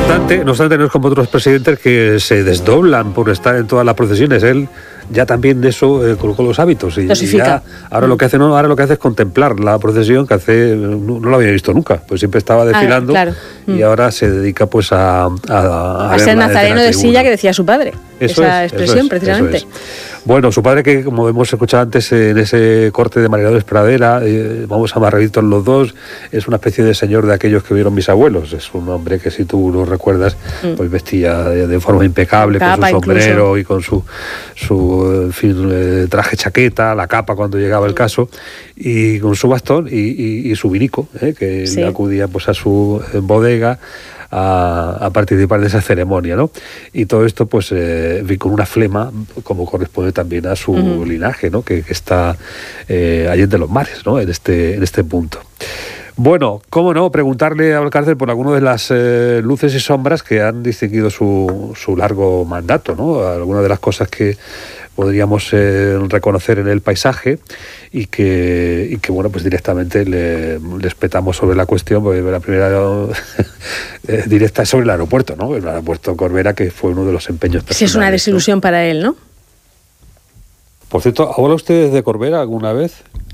obstante, no es como otros presidentes que se desdoblan por estar en todas las procesiones. Él ya también de eso colocó los hábitos y ya ahora lo que hace es contemplar la procesión que hace no lo había visto nunca, pues siempre estaba desfilando y ahora se dedica pues a ser nazareno de silla, que decía su padre. Esa expresión precisamente. Eso es. Bueno, su padre, que como hemos escuchado antes en ese corte de Marinadores Pradera, vamos amarraditos los dos, es una especie de señor de aquellos que vieron mis abuelos. Es un hombre que, si tú lo recuerdas, pues vestía de forma impecable, con su sombrero y con su en fin, traje chaqueta, la capa cuando llegaba el caso, y con su bastón y su vinico, que le acudía pues a su bodega a participar de esa ceremonia, ¿no? Y todo esto pues con una flema como corresponde también a su linaje, ¿no? Que está allende los mares, ¿no? En este punto. Bueno, cómo no, preguntarle a Valcárcel por alguna de las luces y sombras que han distinguido su largo mandato, ¿no? Algunas de las cosas que podríamos reconocer en el paisaje y que bueno, pues directamente les petamos sobre la cuestión, porque la primera directa es sobre el aeropuerto, ¿no? El aeropuerto Corbera, que fue uno de los empeños personales. Sí, es una desilusión, ¿no? Para él, ¿no? Por cierto, ¿ha volado usted desde Corbera alguna vez?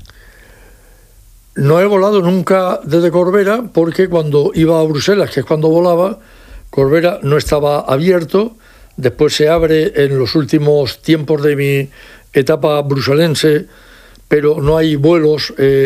No he volado nunca desde Corbera, porque cuando iba a Bruselas, que es cuando volaba, Corbera no estaba abierto. Después se abre en los últimos tiempos de mi etapa bruselense, pero no hay vuelos